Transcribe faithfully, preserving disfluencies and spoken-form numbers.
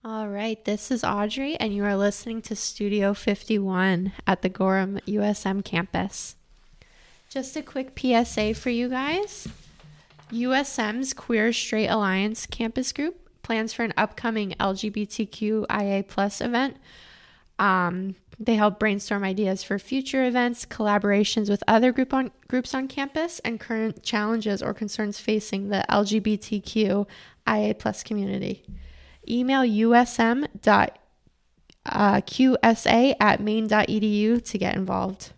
All right, this is Audrey, and you are listening to Studio fifty-one at the Gorham U S M campus. Just a quick P S A for you guys. U S M's Queer Straight Alliance campus group plans for an upcoming L G B T Q I A plus event. Um, they help brainstorm ideas for future events, collaborations with other group on, groups on campus, and current challenges or concerns facing the L G B T Q I A plus community. Email usm.qsa at maine dot edu to get involved.